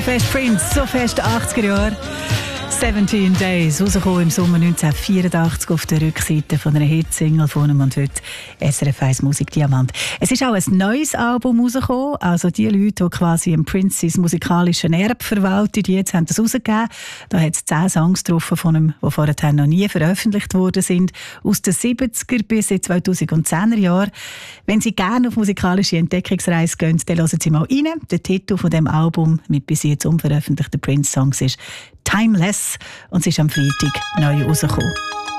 fest Prince, so fest 80er Jahre. 17 Days, rausgekommen im Sommer 1984 auf der Rückseite von einer Hitsingle von ihm und heute SRF 1 Musikdiamant. Es ist auch ein neues Album rausgekommen, also die Leute, die quasi im Prince's musikalischen Erbe verwalten, die jetzt haben das rausgegeben. Da hat es 10 Songs drauf von ihm, die vorher noch nie veröffentlicht worden sind, aus den 70er bis in 2010er Jahren. Wenn Sie gerne auf musikalische Entdeckungsreise gehen, dann hören Sie mal rein. Der Titel von dem Album mit bis jetzt unveröffentlichten Prince-Songs ist «Timeless» und es ist am Freitag neu rausgekommen.